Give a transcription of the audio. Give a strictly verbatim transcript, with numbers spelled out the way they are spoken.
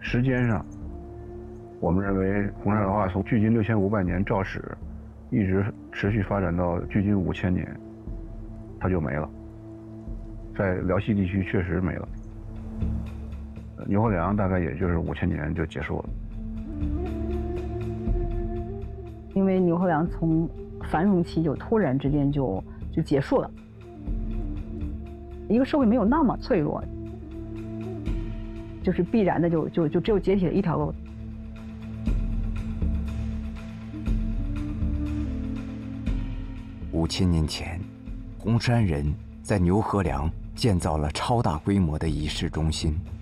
时间上，我们认为红山老化从距今六千五百年肇始，一直持续发展到距今五千年，它就没了。在辽西地区确实没了。牛河梁大概也就是五千年就结束了。 因为牛河梁从繁荣期就突然之间就就结束了。一个社会没有那么脆弱，就是必然的就就就只有解体的一条路。 五千年前，红山人在牛河梁建造了超大规模的仪式中心。